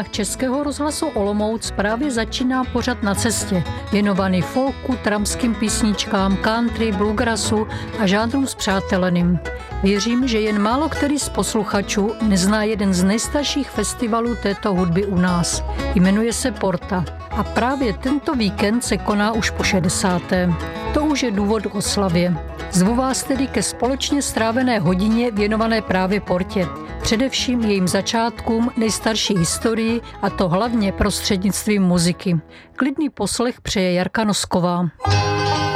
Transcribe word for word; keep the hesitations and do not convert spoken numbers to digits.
vlnách Českého rozhlasu Olomouc právě začíná pořad Na cestě, věnovaný folku, tramským písničkám, country, bluegrassu a žánrům spřáteleným. Věřím, že jen málo který z posluchačů nezná jeden z nejstarších festivalů této hudby u nás. Jmenuje se Porta. A právě tento víkend se koná už po šedesátém To už je důvod k oslavě. Zvu vás tedy ke společně strávené hodině věnované právě Portě. Především jejím začátkům, nejstarší historii, a to hlavně prostřednictvím muziky. Klidný poslech přeje Jarka Nosková.